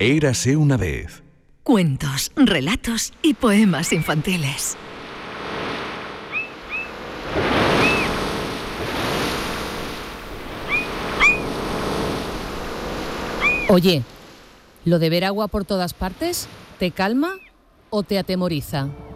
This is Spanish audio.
Érase una vez. Cuentos, relatos y poemas infantiles. Oye, ¿lo de ver agua por todas partes te calma o te atemoriza?